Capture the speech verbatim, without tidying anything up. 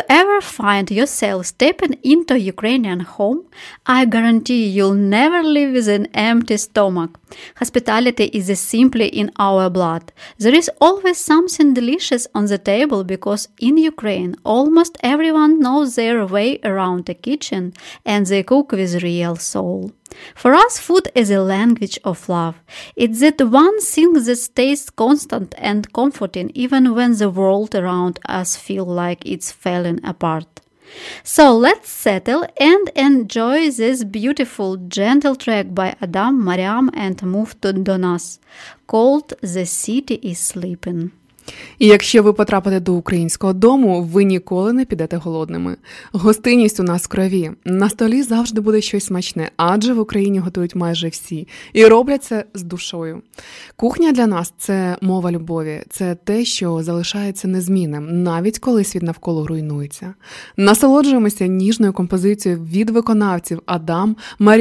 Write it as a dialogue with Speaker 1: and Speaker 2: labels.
Speaker 1: ever find yourself stepping into a Ukrainian home, I guarantee you'll never leave with an empty stomach. Hospitality is simply in our blood. There is always something delicious on the table because in Ukraine almost everyone knows their way around the kitchen and they cook with real soul. For us, food is a language of love. It's that one thing that stays constant and comforting even when the world around us feels like it's falling apart. So let's settle and enjoy this beautiful, gentle track by Adam, Mariam and move to Donaz, called The City is Sleeping.
Speaker 2: І якщо ви потрапите до українського дому, ви ніколи не підете голодними. Гостинність у нас в крові. На столі завжди буде щось смачне, адже в Україні готують майже всі. І роблять це з душою. Кухня для нас – це мова любові. Це те, що залишається незмінним, навіть коли світ навколо руйнується. Насолоджуємося ніжною композицією від виконавців Адам, Марія